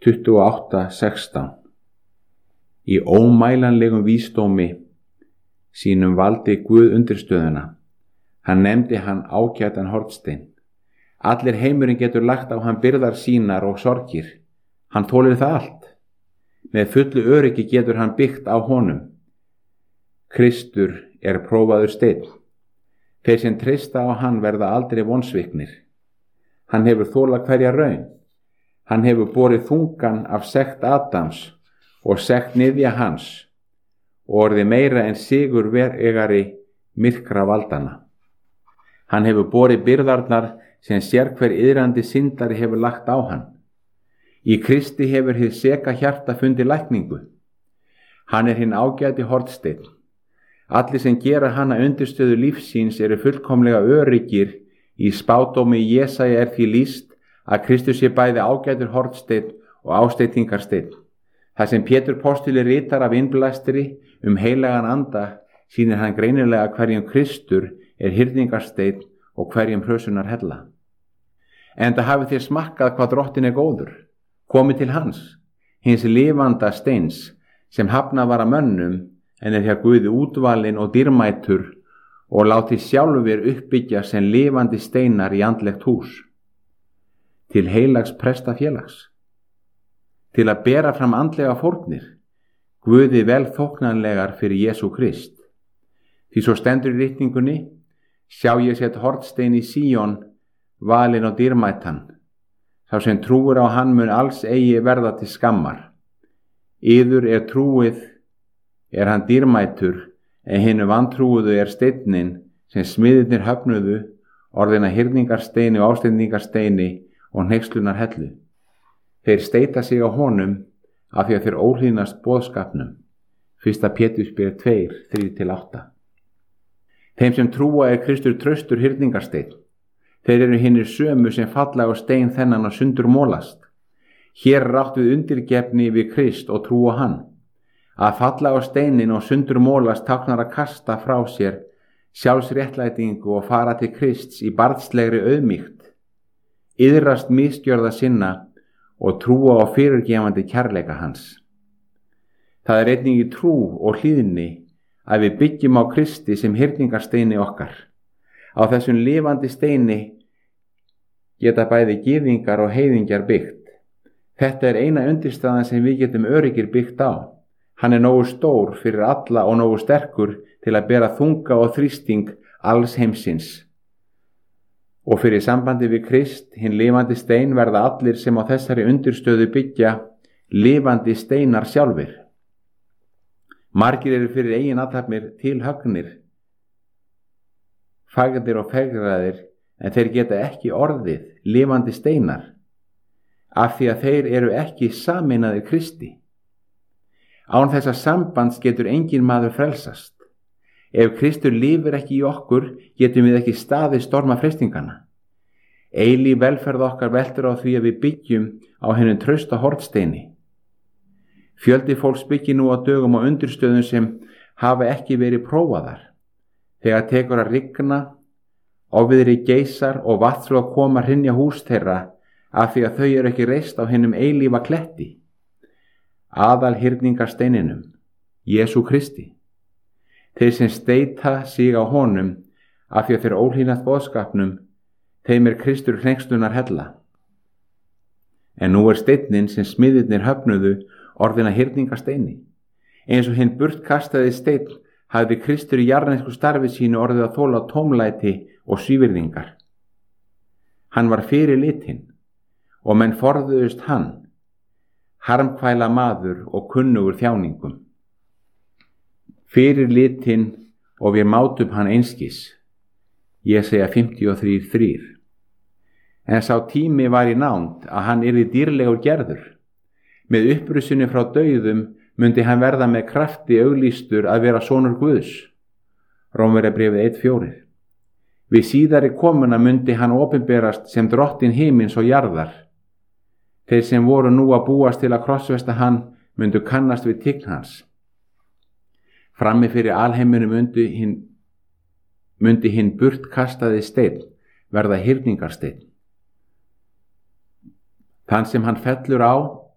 28:16. Í ómælanlegum vísdómi sínum valdi Guð undirstöðuna. Hann nefndi hann ágætan hornstein. Allir heimurinn getur lagt á hann byrðar sínar og sorgir. Hann þolir það allt. Með fullu öryggi getur hann byggt á honum. Kristur er prófaður steinn. Þeir sem treysta á hann verða aldrei vonsviknir. Hann hefur þolað hverja raun. Hann hefur borið þungan af sekt Adams og sekt niðja hans og orðið meira en sigurvegari myrkra valdana. Hann hefur borið byrðarnar sem sérhver iðrandi syndari hefur lagt á hann. Í Kristi hefur hið seka hjarta fundið lækningu. Hann er hinn ágæti hornsteinn. Allir sem gera hana undirstöðu lífsins eru fullkomlega öryggir. Í spádómi Jesaja er því lýst að Kristus sé bæði ágætur hornsteinn og ásteytingarsteinn. Það sem Pétur postuli ritar af innblæstri heilagan anda sýnir hann greinilega hverjum Kristur er hirðingarsteinn og hverjum hrösunar hella. Enda hafið þér smakkað hvað Drottinn er góður. Komið til hans, hins lifanda steins, sem hafnað var af mönnum, en er hjá Guði útvalinn og dýrmætur og látið sjálfur uppbyggja sem lifandi steinar í andlegt hús. Til heilags prestafélags. Til að bera fram andlega fórnir, Guði vel þóknanlegar fyrir Jesú Krist. Því svo stendur í ritningunni, sjá ég sett hornstein í Síón, valinn og dýrmætan. Sá sem trúir á hann mun alls eigi verða til skammar. Yður er trúið, er hann dýrmætur, en hinu vantrúuðu er steinninn sem smiðirnir höfnuðu, orðina hirðingarsteini og ásteytingarsteini og hneykslunar hellu. Þeir steita sig á honum af því að þeir óhlýðnast boðskapnum. 1. Pétursbréf 2, 3-8. Þeim sem trúa er Kristur traustur hirðingarsteinn. Þeir eru hinnir sömu sem falla á stein þennan og sundur mólast. Hér er átt við undirgefni við Krist og trú á hann. Að falla á steinin og sundur mólast táknar að kasta frá sér sjálfsréttlætingu og fara til Krists í barnslegri auðmýkt, iðrast misgjörða sinna og trúa á fyrirgefandi kærleika hans. Það er einnig í trú og hlýðni að við byggjum á Kristi sem hirðingarsteini okkar. Á þessum lifandi steini geta bæði gyðingar og heiðingjar byggt. Þetta er eina undirstaðan sem við getum öryggir byggt á. Hann er nógu stór fyrir alla og nógu sterkur til að bera þunga og þrýsting alls heimsins. Og fyrir sambandi við Krist, hinn lifandi stein, verða allir sem á þessari undirstöðu byggja lifandi steinar sjálfir. Margir eru fyrir eigin athafnir tilhöggnir, fagrir og fegraðir, en þeir geta ekki orðið lifandi steinar, af því að þeir eru ekki sameinaðir Kristi. Án þessa sambands getur engin maður frelsast. Ef Kristur lifir ekki í okkur, getum við ekki staðið storma freistingana. Eilíf velferð okkar veltur á því að við byggjum á hinum trausta hornsteini. Fjöldi fólks byggir nú á dögum og undirstöðum sem hafa ekki verið prófaðar. Þegar tekur að rigna, ofviðri geysar og vatnsflóð koma hrynja hús þeirra af því að þau eru ekki reist á hinum eilífa kletti. Aðal hirðingarsteininum, Jesú Kristi. Þeir sem steita sig á honum af því að þeir óhlýðnast boðskapnum, þeim er Kristur hneykslunar hella. En nú er steinninn sem smiðirnir höfnuðu orðina hirðingarsteini. Eins og hinn burtkastaði steinn hafði Kristur í jarðnesku starfi sínu orðið að þola tómlæti og svívirðingar. Hann var fyrir litinn og menn forðuðust hann, harmkvæla maður og kunnugur þjáningum. Fyrir litinn og við mátum hann einskis. Jesaja 53:3. En sá tími var í nánd að hann yrði dýrlegur gerður. Með upprusinu frá dauðum mundi hann verða með krafti auglýstur að vera sonur Guðs. Rómverjabréfið 1:4. Við síðari komuna mundi hann opinberast sem Drottinn himins og jarðar. Þeir sem voru nú að búast til að krossfesta hann mundu kannast við tign hans. Frammi fyrir alheiminum mundi hinn burtkastaði steinn verða hirðingarsteinn. Þann sem hann fellur á